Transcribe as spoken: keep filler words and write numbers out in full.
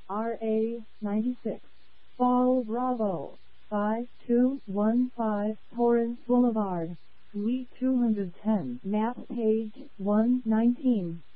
R A ninety-six, Fall Bravo, five two one five Torrance Boulevard, Suite two hundred ten, map page one nineteen.